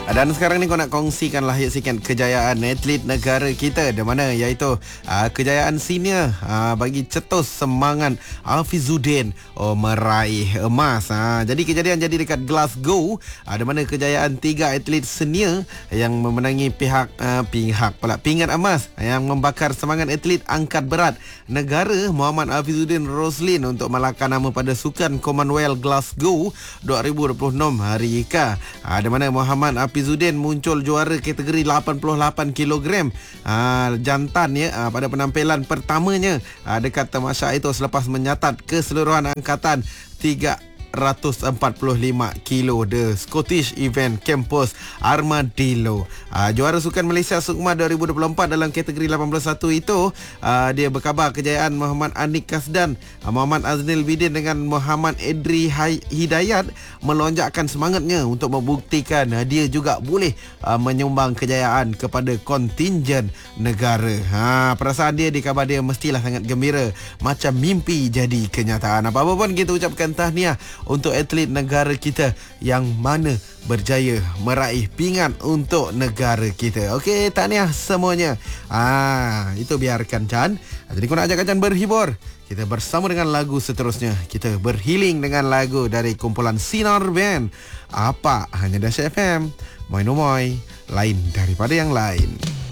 Dan sekarang ni kau nak kongsikan sikit kejayaan atlet negara kita, di mana iaitu kejayaan senior bagi cetus semangat Hafizuddin meraih emas. Jadi kejadian jadi dekat Glasgow, di mana kejayaan 3 atlet senior yang memenangi pingat emas yang membakar semangat atlet angkat berat negara Muhammad Hafizuddin Roslin untuk melakar nama pada Sukan Commonwealth Glasgow 2026 hari Ika. Di mana Muhammad Hafizuddin muncul juara kategori 88 kg jantan pada penampilan pertamanya dekat tamasya itu selepas menyatat keseluruhan angkatan 345 kilo The Scottish Event Campus Armadillo. Juara Sukan Malaysia Sukma 2024 dalam kategori 18.1 itu, dia berkhabar kejayaan Muhammad Anik Kasdan, Muhammad Aznil Bidin dengan Muhammad Edri Hidayat melonjakkan semangatnya untuk membuktikan dia juga boleh menyumbang kejayaan kepada kontingen negara. Perasaan dia dikhabar dia mestilah sangat gembira, macam mimpi jadi kenyataan. Apa-apa pun kita ucapkan tahniah untuk atlet negara kita yang mana berjaya meraih pingat untuk negara kita. Okey, tahniah semuanya. Itu biarkan Chan. Jadi kau nak ajak Chan berhibur. Kita bersama dengan lagu seterusnya. Kita berhealing dengan lagu dari kumpulan Sinar Band. Apa hanya Dahsyat FM. Moy no moy, lain daripada yang lain.